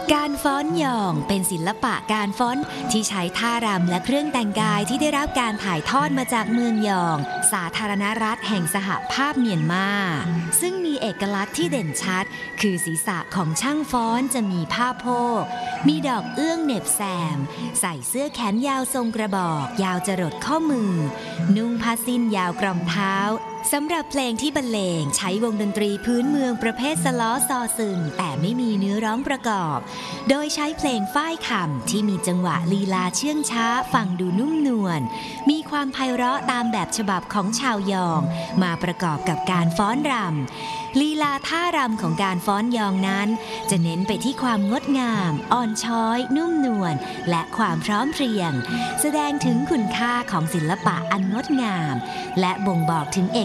การฟ้อนยองเป็นศิลปะการฟ้อนที่ใช้ท่ารำและเครื่องแต่งกายที่ได้รับการถ่ายทอดมาจากเมืองยอง สาธารณรัฐแห่งสหภาพเมียนมาซึ่งมีเอกลักษณ์ที่เด่นชัดคือศีรษะของช่างฟ้อนจะมีผ้าโพกมีดอกเอื้องเหน็บแซมใส่เสื้อแขนยาวทรงกระบอกยาวจรดข้อมือนุ่งผ้าสิ้นยาวกรอมเท้าสำหรับเพลงที่บรรเลงใช้วงดนตรีพื้นเมืองประเภทสล้อซอซึงแต่ไม่มีเนื้อร้องประกอบโดยใช้เพลงฝ้ายคำที่มีจังหวะลีลาเชื่องช้าฟังดูนุ่มนวลมีความไพเราะตามแบบฉบับของชาวยองมาประกอบกับการฟ้อนรำลีลาท่ารำของการฟ้อนยองนั้นจะเน้นไปที่ความงดงามอ่อนช้อยนุ่มนวลและความพร้อมเพรียงแสดงถึงคุณค่าของศิลปะอันงดงามและบ่งบอกถึง